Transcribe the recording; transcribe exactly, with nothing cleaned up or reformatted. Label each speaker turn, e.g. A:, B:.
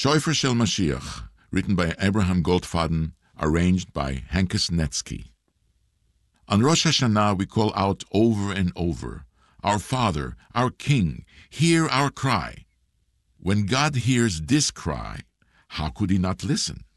A: Shofar Shel Mashiach, written by Abraham Goldfaden, arranged by Henkes Netsky. On Rosh Hashanah we call out over and over, "Our Father, our King, hear our cry." When God hears this cry, how could he not listen?